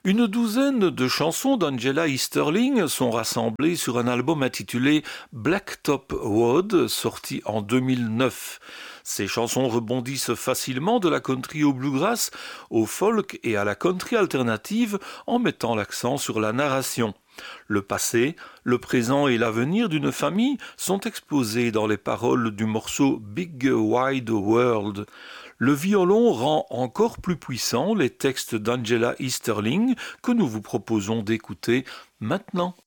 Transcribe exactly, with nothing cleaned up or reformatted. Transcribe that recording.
Une douzaine de chansons d'Angela Easterling sont rassemblées sur un album intitulé Blacktop Wood, sorti en deux mille neuf. Ces chansons rebondissent facilement de la country au bluegrass, au folk et à la country alternative en mettant l'accent sur la narration. Le passé, le présent et l'avenir d'une famille sont exposés dans les paroles du morceau Big Wide World. Le violon rend encore plus puissants les textes d'Angela Easterling que nous vous proposons d'écouter maintenant.